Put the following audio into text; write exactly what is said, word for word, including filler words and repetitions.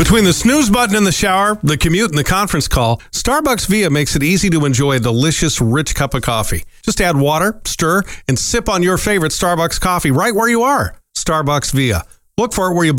Between the snooze button in the shower, the commute, and the conference call, Starbucks Via makes it easy to enjoy a delicious, rich cup of coffee. Just add water, stir, and sip on your favorite Starbucks coffee right where you are. Starbucks Via. Look for it where you